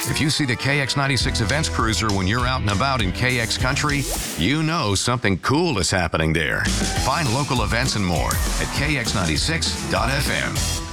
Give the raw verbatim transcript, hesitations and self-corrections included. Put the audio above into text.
If you see the K X ninety-six Events Cruiser when you're out and about in K X country, you know something cool is happening there. Find local events and more at K X ninety-six dot F M.